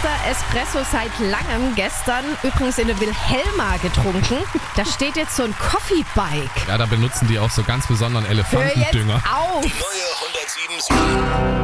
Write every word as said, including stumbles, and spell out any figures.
erster Espresso seit langem. Gestern übrigens in der Wilhelma getrunken. Da steht jetzt so ein Coffee-Bike. Ja, da benutzen die auch so ganz besonderen Hör jetzt Elefantendünger. auf! Die neue hundertsieben Komma sieben